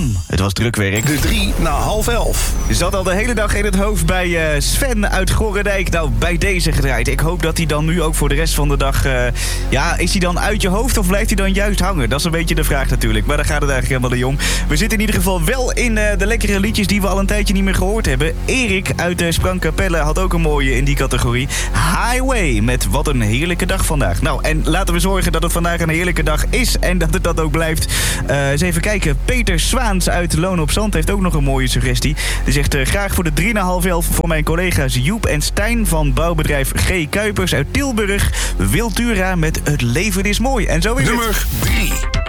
Het was drukwerk. De 3 na half 11. Zat al de hele dag in het hoofd bij Sven uit Gorredijk. Nou, bij deze gedraaid. Ik hoop dat hij dan nu ook voor de rest van de dag... is hij dan uit je hoofd of blijft hij dan juist hangen? Dat is een beetje de vraag natuurlijk. Maar daar gaat het eigenlijk helemaal niet om. We zitten in ieder geval wel in de lekkere liedjes die we al een tijdje niet meer gehoord hebben. Erik uit Sprangkapelle had ook een mooie in die categorie. Highway met Wat een heerlijke dag vandaag. Nou, en laten we zorgen dat het vandaag een heerlijke dag is en dat het dat ook blijft. Eens even kijken. Peter Zwaans uit Loon op Zand heeft ook nog een mooie suggestie. Die zegt graag voor de 3 na half 11 voor mijn collega's Joep en Stijn van bouwbedrijf G. Kuipers uit Tilburg. Wiltura met Het leven is mooi. En zo is Nummer 3.